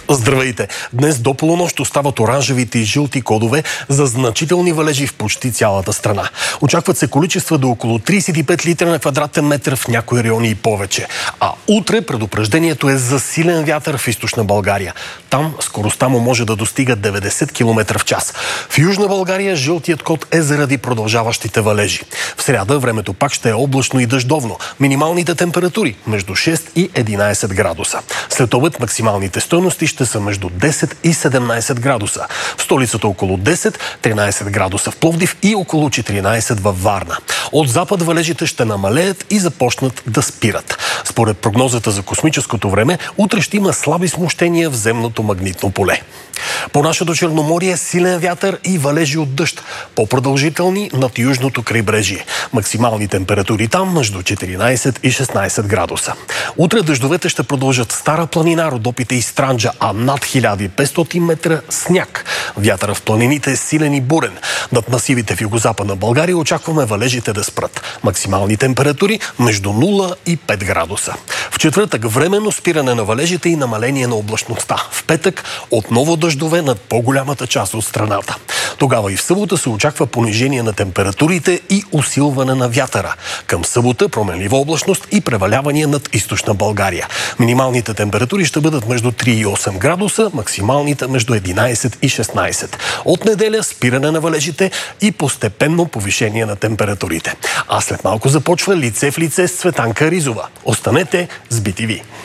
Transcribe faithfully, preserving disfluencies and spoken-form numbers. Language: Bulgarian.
Здравейте! Днес до полунощ остават оранжевите и жълти кодове за значителни валежи в почти цялата страна. Очакват се количества до около тридесет и пет литра на квадратен метър в някои райони и повече. А утре предупреждението е за силен вятър в източна България. Там скоростта му може да достига деветдесет километра в час. В Южна България жълтият код е заради продължаващите валежи. В сряда времето пак ще е облачно и дъждовно. Минималните температури между шест и единадесет градуса. След обед максималните стойности ще са между десет и седемнадесет градуса. В столицата около десет, тринадесет градуса в Пловдив и около четиринадесет във Варна. От запад валежите ще намалеят и започнат да спират. Според прогнозата за космическото време, утре ще има слаби смущения в земното магнитно поле. По нашето Черноморие силен вятър и валежи от дъжд, по-продължителни над южното крайбрежие. Максимални температури там между четиринадесет и шестнадесет градуса. Утре дъждовете ще продължат в Стара планина, Родопите и Странджа, а над хиляда и петстотин метра сняг. Вятъра в планините е силен и бурен. Над масивите в югозападна България очакваме валежите да спрат. Максимални температури между нула и пет градуса. В четвъртък временно спиране на валежите и намаление на облачността. В петък отново дъждове над по-голямата част от страната. Тогава и в събота се очаква понижение на температурите и усилване на вятъра. Към събота променлива облачност и превалявания над източна България. Минималните температури ще бъдат между три и осем градуса, максималните между единадесет и шестнадесет. От неделя спиране на валежите и постепенно повишение на температурите. А след малко започва Лице в лице с Цветанка Ризова. Останете с би ти ви.